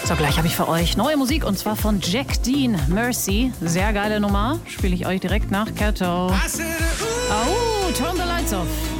So, gleich habe ich für euch neue Musik und zwar von Jack Dean, Mercy. Sehr geile Nummer, spiele ich euch direkt nach Kato. Oh, Turn the Lights Off.